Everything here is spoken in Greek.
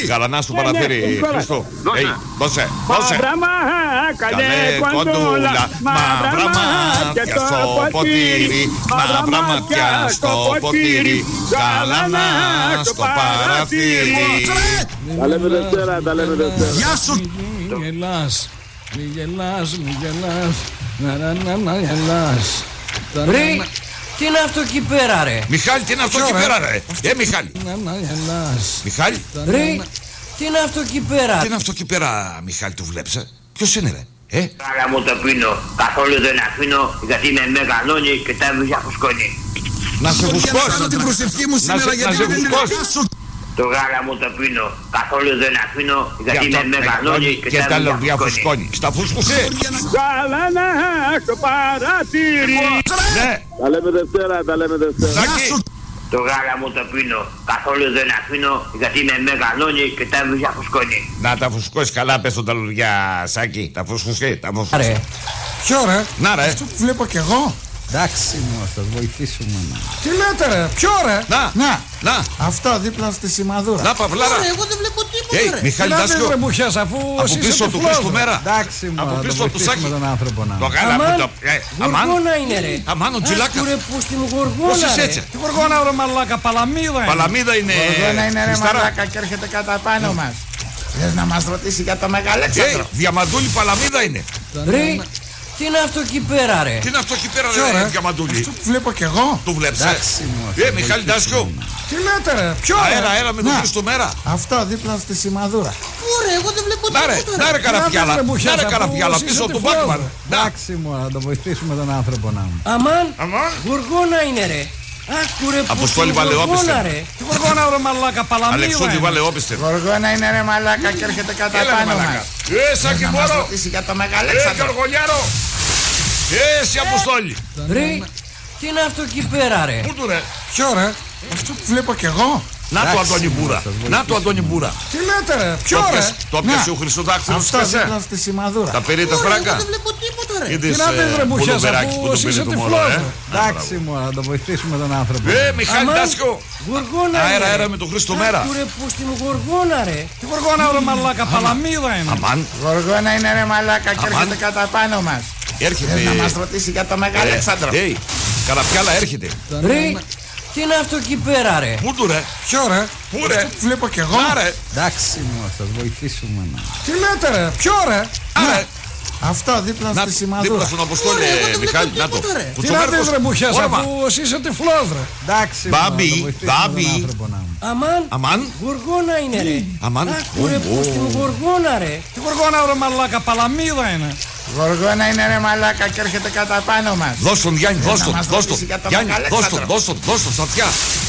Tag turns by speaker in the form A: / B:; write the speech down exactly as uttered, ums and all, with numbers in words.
A: Γαλανάς του Παραθύρι, Χριστό. Δώσε, δώσε.
B: Μαύρα καλέ κοντούλα,
A: μαύρα μάτια στο ποτήρι, μαύρα μάτια στο ποτήρι, γαλανάς στο Παραθύρι.
B: Τα λέμε Δευτέρα, τα λέμε Δευτέρα.
C: Γεια σου.
D: Μη γελάς, μη γελάς, μη γελάς, να να να να γελάς.
E: Ρε, τι είναι αυτό εκεί πέρα ρε?
A: Μιχάλη, τι είναι αυτό εκεί πέρα ρε? Ε, Μιχάλη.
D: Να να γελάς.
A: Μιχάλη.
E: Ρε, τι είναι αυτό εκεί πέρα?
A: Τι είναι αυτό εκεί πέρα, Μιχάλη, το βλέπεις? Ποιος είναι ρε? Ε?
F: Άρα μου το πίνω, καθόλου δεν αφήνω, γιατί με μεγαλώνει και τα βυζιά φουσκώνει.
A: Να σε φουσκώσει.
C: Κάνω την προσευχή μου σήμερα γιατί δεν είναι δικά σου.
F: Το γάλα μου το πίνω, καθόλου δεν αφήνω, γιατί με μεγαλώνει και,
A: και τα
F: τα
A: βυζιά φουσκώνει. Στα φουσκουσέ.
B: Γαλανά στο Παραθύρι.
A: Ναι.
B: Τα λέμε Δευτέρα, τα λέμε Δευτέρα.
A: Σάκη.
F: Το γάλα μου το πίνω, καθόλου δεν αφήνω, γιατί με μεγαλώνει και τα βυζιά φουσκώνει.
A: Να τα φουσκώσει καλά, πες τον τα λουλιά, Σάκη. Τα φουσκουσέ, τα φουσκουσέ.
C: Ποιο ρε?
A: Να ρε.
C: Αυτό που βλέπω κι εγώ.
D: Εντάξει μου, θα σας βοηθήσουμε.
C: Τι λέτε ρε? Ποιο ρε?
A: Να,
C: Να.
A: να.
C: Αυτό δίπλα στη σημαδούρα.
A: Να Παυλάρα.
C: Εγώ δεν βλέπω τίποτα
A: Ει,
C: ρε.
A: Μιχάλη
D: Τι να δεις
A: Δάσκο.
D: ρε μπουχιάς, αφού
A: Από
D: εσύ
A: πίσω
D: είσαι
A: του
D: τυφλός,
A: Χρήστου
D: ρε.
A: Μέρα.
D: Εντάξει μου,
A: Από
D: να
A: πίσω
D: τον
A: του
D: βοηθήσουμε
A: Σάκη.
D: τον άνθρωπο να.
A: Το γάλα μου
E: Αμάν,
A: το... ε, Αμάν.
E: γοργόνα είναι ρε.
A: Αμάν ο Τζιλάκα.
E: Άκουρε που στην
A: Πώς
E: γοργόνα
A: είσαι
E: ρε.
A: έτσι?
D: Τι γοργόνα ρε μαλάκα, παλαμίδα είναι.
A: Παλαμίδα είναι...
C: Γοργόνα είναι ρε
A: Χριστάρα.
C: μαλάκα και έρχεται κατά πάνω μας. Θες να μας ρωτήσει για το Μεγαλέξανδρο?
A: Ε, Διαμαντούλη Παλαμίδα είναι.
E: Ρε, τι είναι αυτό εκεί πέρα ρε?
A: Τι είναι αυτό εκεί πέρα
C: Ποιο
A: ρε
C: ρε?
A: Διαμαντούλη?
C: Αυτό που βλέπω κι εγώ.
A: Το βλέπεις?
D: Εντάξει μου, θα
A: Ε, Μιχάλη
D: βοηθήσουμε.
A: Δάσκο.
C: Τι λέτε ρε? Ποιο ρε?
A: Αέρα, αέρα με τον
C: Να.
A: Χρήστο Μέρα.
C: Αυτό δίπλα στη σημαδούρα. Πού ρε? Εγώ δεν βλέπω
A: Να ρε, να ρε καραπιάλα.
D: ρε
A: Να
D: μπουχιάς,
A: ρε
D: αφού
A: καραπιάλα
D: εσύ
A: πίσω
D: είσαι
A: του
D: τυφλός,
A: Μπάκμαν.
D: ρε. Εντάξει μου, να τον βοηθήσουμε τον άνθρωπο να.
E: Αμάν,
A: Αμάν.
E: γοργόνα είναι ρε. Άκουρε που
A: Αποστόλη
E: στην
A: Βαλαιόπιστη.
E: γοργόνα ρε.
D: Τι γοργόνα ρε μαλάκα, παλαμίδα
A: Αλεξούδη
D: είναι.
A: βάλε όπιστε.
C: Γοργόνα είναι ρε μαλάκα και έρχεται κατά
A: Έλα ρε
C: πάνω
A: μαλάκα.
C: μας.
A: Ε,
C: Θες
A: Σάκη
C: να μας
A: Μόρο.
C: ρωτήσει για το
A: Ε,
C: Μεγαλέξανδρο?
A: Γεωργολιάρο. Ε, εσύ Αποστόλη.
E: Ρε, τι είναι αυτό εκεί πέρα ρε?
A: Πού του ρε?
C: Ποιο ρε? Αυτό που βλέπω κι εγώ.
A: Να το Αντώνη Μπούρα. Να το Αντώνη Μπούρα.
C: Τι λέτε ρε? Ποιο
A: Το
C: ρε?
A: πιάσε- Το πιάσε
C: Να.
A: ο Χριστοδάκτυλος
C: Αυτό
A: σκασέ.
C: δίπλα στη σημαδούρα.
A: Τα πήρε τα φράγκα.
C: βλέπω τίποτα ρε.
A: Είδες
D: Τι να δεις ρε
A: ε,
D: μπουχιάς,
A: πουλουβεράκι
D: αφού
A: που του
D: εσύ
A: πήρε
D: είσαι
A: το μωρό,
D: τυφλός,
A: ε.
D: ρε. Εντάξει μου, να τον βοηθήσουμε τον άνθρωπο.
A: Ε, Μιχάλη
E: Αμάν,
A: Δάσκο.
E: γοργόνα
A: Αέρα,
E: είναι
A: αέρα
E: ρε.
A: με τον Χρήστο Μέρα.
E: Άκουρε που στην γοργόνα ρε.
D: Τι γοργόνα ρε μαλάκα, παλαμίδα είναι.
A: Αμάν.
C: Γοργόνα είναι ρε μαλάκα και
A: Αμάν.
C: έρχεται κατά πάνω μας.
A: Έρχεται.
C: Θες να μας ρωτήσει για το Μεγαλέξανδρο?
A: Ε, Καραπιάλα έρχεται.
E: Ρε, τι είναι αυτό εκεί πέρα ρε?
A: Πού του ρε?
C: Ποιο ρε?
A: Πού ρε?
C: Αυτό που βλέπω κι εγώ.
A: Να ρε.
D: Εντάξει μου, θα σας βοηθήσουμε να.
C: Τι λέτε ρε? Ποιο ρε?
A: Άρα.
C: Αυτό δίπλα
A: Να
C: στη
A: δίπλα
C: σημαδούρα.
A: στον Αποστόλη ε, Μιχάλη. Να το.
D: Τι να
A: Κουτσοβέρκος.
D: δεις ρε μπουχιάς,
A: Όρμα.
D: αφού εσύ είσαι τυφλός ρε. Εντάξει μου, να
A: Μπάμπι,
D: τον βοηθήσουμε
A: μπάμπι.
D: τον άνθρωπο να.
E: Αμάν,
A: Αμάν.
E: γοργόνα είναι ρε.
A: Αμάν.
E: Άκουρε που στην γοργόνα ρε.
D: Τι γοργόνα ρε μαλάκα, παλαμίδα είναι.
C: Γοργόνα είναι ρε μαλάκα και έρχεται κατά πάνω μας.
A: Δώσ' τον Γιάννη, δώσ' τον,
C: μας
A: δώσ' τον.
C: ρωτήσει για το
A: Γιάννη, δώσ' τον,
C: Μεγαλέξανδρο.
A: δώσ' τον, δώσ' τον, στα αυτιά.